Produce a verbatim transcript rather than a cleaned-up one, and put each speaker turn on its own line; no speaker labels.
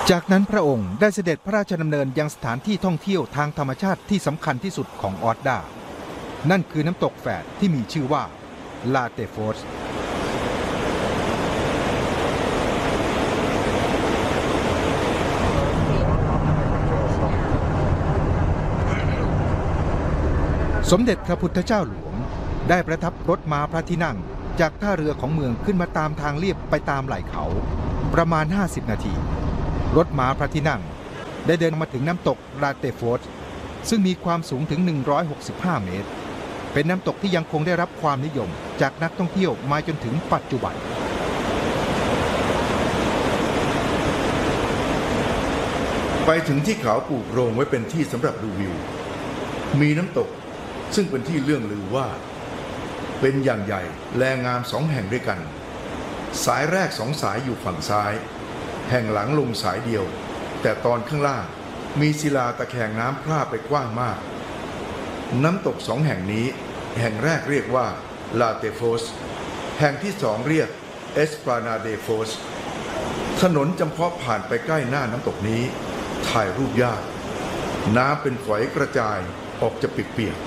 จากนั้นพระองค์ได้เสด็จพระราชดำเนินยังสถานที่ท่องเที่ยวทางธรรมชาติที่สำคัญที่สุดของออร์ดานั่นคือน้ำตกแฝดที่มีชื่อว่าลาเตโฟสสมเด็จพระพุทธเจ้าหลวงได้ประทับรถม้าพระที่นั่งจากท่าเรือของเมืองขึ้นมาตามทางเลียบไปตามไหล่เขาประมาณห้าสิบนาทีรถม้าพระที่นั่งได้เดินมาถึงน้ำตกลาเตโฟสซึ่งมีความสูงถึงหนึ่งร้อยหกสิบห้าเมตรเป็นน้ำตกที่ยังคงได้รับความนิยมจากนักท่องเที่ยวมาจนถึงปัจจุบัน
ไปถึงที่เขาปลูกโรงไว้เป็นที่สำหรับดูวิวมีน้ำตกซึ่งเป็นที่เลื่องลือว่าเป็นอย่างใหญ่แลงามสองแห่งด้วยกันสายแรกสองสายอยู่ฝั่งซ้ายแห่งหลังลงสายเดียวแต่ตอนข้างล่างมีศิลาตะแคงน้ำพร่าไปกว้างมากน้ำตกสองแห่งนี้แห่งแรกเรียกว่าลาเตโฟสแห่งที่สองเรียกเอสปลานาเดโฟสถนนจำเพาะผ่านไปใกล้หน้าน้ำตกนี้ถ่ายรูปยากน้ำเป็นฝอยกระจายออกจะเปียก